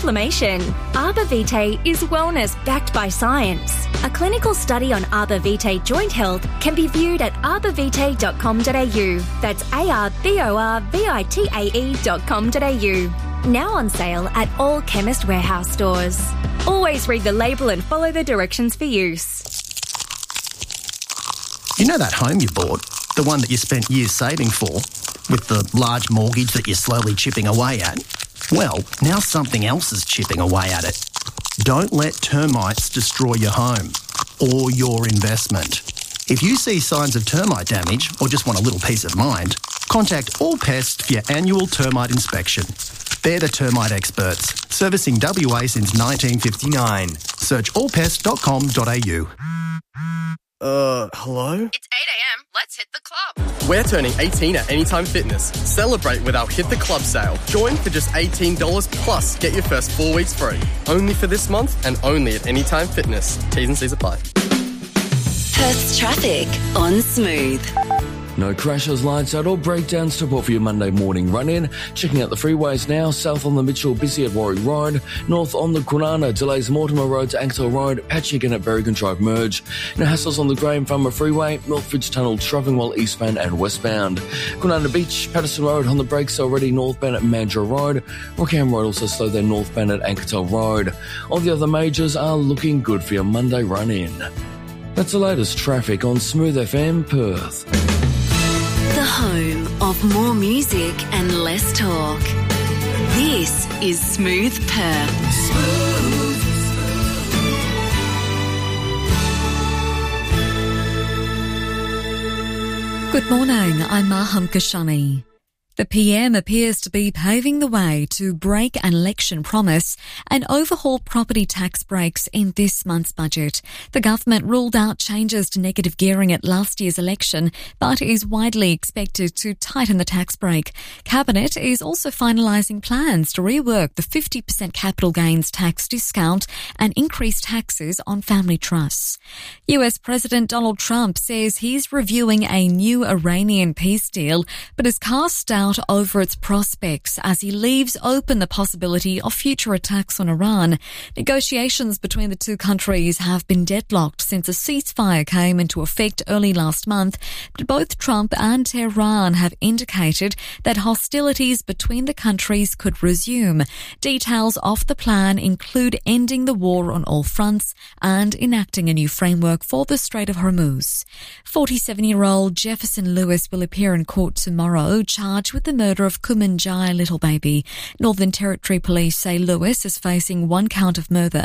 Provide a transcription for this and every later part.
inflammation. Arbor Vitae is wellness backed by science. A clinical study on Arbor Vitae joint health can be viewed at arborvitae.com.au. That's arborvitae.com.au. Now on sale at all Chemist Warehouse stores. Always read the label and follow the directions for use. You know that home you bought? The one that you spent years saving for? With the large mortgage that you're slowly chipping away at? Well, now something else is chipping away at it. Don't let termites destroy your home or your investment. If you see signs of termite damage or just want a little peace of mind, contact All Pest for your annual termite inspection. They're the termite experts, servicing WA since 1959. Search allpest.com.au. Hello? It's 8 a.m. Let's hit the club. We're turning 18 at Anytime Fitness. Celebrate with our Hit the Club sale. Join for just $18 plus get your first 4 weeks free. Only for this month and only at Anytime Fitness. T's and C's apply. Perth's traffic on Smooth. No crashes, lights out or breakdowns to report for your Monday morning run-in. Checking out the freeways now. South on the Mitchell, busy at Warwick Road. North on the Kwinana, delays Mortimer Road to Axel Road. Patchy again at Berrigan Drive Merge. No hassles on the Graham Farmer Freeway. Northbridge Tunnel, Travelling eastbound and westbound. Kwinana Beach, Patterson Road on the brakes already northbound at Mandurah Road. Rockham Road also slow down northbound at Ankertel Road. All the other majors are looking good for your Monday run-in. That's the latest traffic on Smooth FM Perth. The home of more music and less talk. This is Smooth Perth. Good morning, I'm Maham Kashani. The PM appears to be paving the way to break an election promise and overhaul property tax breaks in this month's budget. The government ruled out changes to negative gearing at last year's election, but is widely expected to tighten the tax break. Cabinet is also finalising plans to rework the 50% capital gains tax discount and increase taxes on family trusts. US President Donald Trump says he's reviewing a new Iranian peace deal, but has cast doubt over its prospects as he leaves open the possibility of future attacks on Iran. Negotiations between the two countries have been deadlocked since a ceasefire came into effect early last month, but both Trump and Tehran have indicated that hostilities between the countries could resume. Details of the plan include ending the war on all fronts and enacting a new framework for the Strait of Hormuz. 47-year-old Jefferson Lewis will appear in court tomorrow, charged with the murder of Kumanjai little baby. Northern Territory Police say Lewis is facing 1 count of murder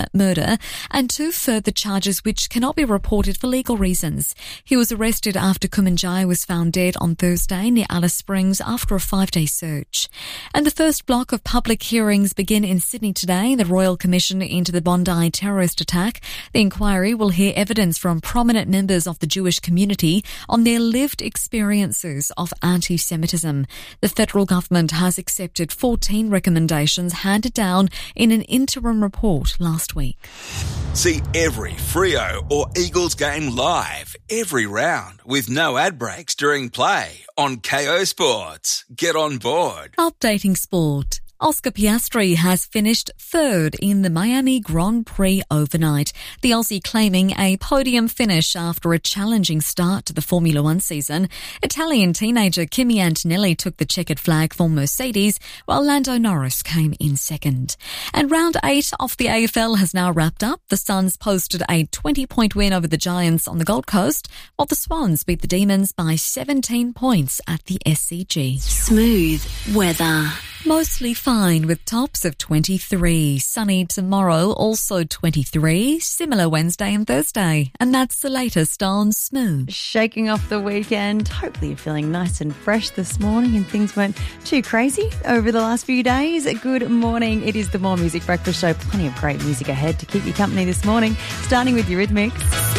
and 2 further charges which cannot be reported for legal reasons. He was arrested after Kumanjai was found dead on Thursday near Alice Springs after a 5-day search. And the first block of public hearings begin in Sydney today, the Royal Commission into the Bondi terrorist attack. The inquiry will hear evidence from prominent members of the Jewish community on their lived experiences of anti-Semitism. The federal government has accepted 14 recommendations handed down in an interim report last week. See every Freo or Eagles game live, every round, with no ad breaks during play on KO Sports. Get on board. Updating sport. Oscar Piastri has finished third in the Miami Grand Prix overnight, the Aussie claiming a podium finish after a challenging start to the Formula One season. Italian teenager Kimi Antonelli took the checkered flag for Mercedes, while Lando Norris came in second. And round 8 of the AFL has now wrapped up. The Suns posted a 20-point win over the Giants on the Gold Coast, while the Swans beat the Demons by 17 points at the SCG. Smooth weather. Mostly fine with tops of 23. Sunny tomorrow, also 23. Similar Wednesday and Thursday. And that's the latest on Smooth. Shaking off the weekend. Hopefully you're feeling nice and fresh this morning and things weren't too crazy over the last few days. Good morning. It is the More Music Breakfast Show. Plenty of great music ahead to keep you company this morning. Starting with Eurythmics.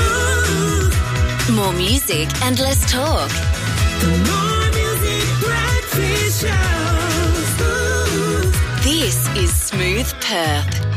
More music and less talk. The More Music Breakfast Show. This is Smooth Perth.